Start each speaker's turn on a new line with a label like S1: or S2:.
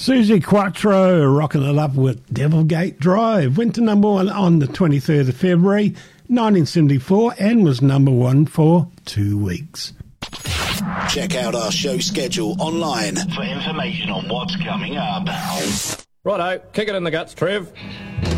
S1: Susie Quattro rocking it up with Devilgate Drive. Went to number 1 on the 23rd of February 1974 and was number 1 for 2 weeks.
S2: Check out our show schedule online for information on what's coming up.
S3: Righto, kick it in the guts, Trev.